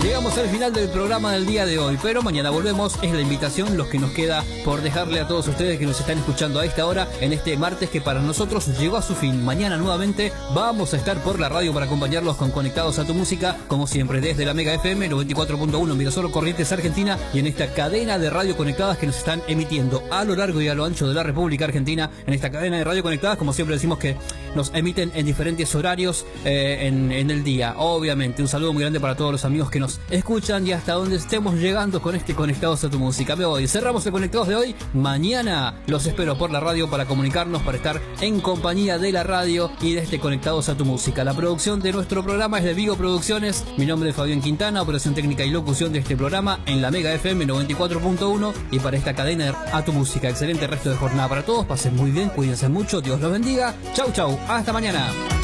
Llegamos al final del programa del día de hoy, pero mañana volvemos. Es la invitación, los que nos queda por dejarle a todos ustedes que nos están escuchando a esta hora, en este martes que para nosotros llegó a su fin. Mañana nuevamente vamos a estar por la radio para acompañarlos con Conectados a tu Música, como siempre desde la Mega FM 94.1 en Mirasol, Corrientes, Argentina, y en esta cadena de radio conectadas que nos están emitiendo a lo largo y a lo ancho de la República Argentina. En esta cadena de radio conectadas, como siempre decimos, que nos emiten en diferentes horarios en el día. Obviamente un saludo muy grande para todos los amigos que nos escuchan y hasta donde estemos llegando con este Conectados a tu Música. Me voy, cerramos el Conectados de hoy. Mañana los espero por la radio para comunicarnos, para estar en compañía de la radio y de este Conectados a tu Música. La producción de nuestro programa es de Vigo Producciones. Mi nombre es Fabián Quintana, operación técnica y locución de este programa en la Mega FM 94.1 y para esta cadena a tu música. Excelente resto de jornada para todos, pasen muy bien, cuídense mucho, Dios los bendiga. Chau chau, hasta mañana.